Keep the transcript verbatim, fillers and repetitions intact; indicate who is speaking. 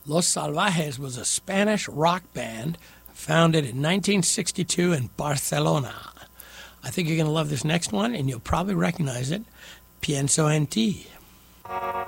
Speaker 1: Los Salvajes was a Spanish rock band founded in nineteen sixty-two in Barcelona. I think you're going to love this next one, and you'll probably recognize it. Pienso en ti.